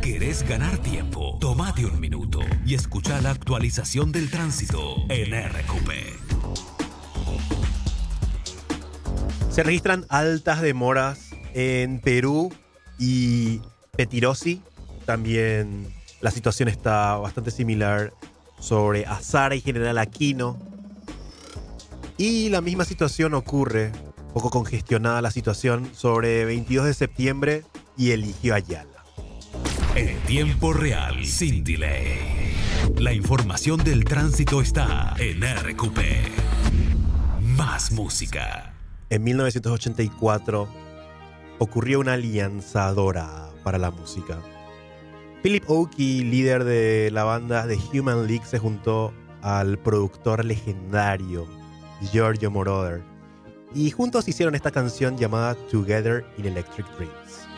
¿Querés ganar tiempo? Tómate un minuto y escucha la actualización del tránsito en RQP. Se registran altas demoras en Perú y Petirosi. También la situación está bastante similar sobre Azara y General Aquino. Y la misma situación ocurre, un poco congestionada la situación, sobre 22 de septiembre y Eligio Ayala. En tiempo real, sin delay. La información del tránsito está en RQP. Más música. En 1984 ocurrió una alianza dorada para la música. Philip Oakey, líder de la banda The Human League, se juntó al productor legendario Giorgio Moroder y juntos hicieron esta canción llamada Together in Electric Dreams.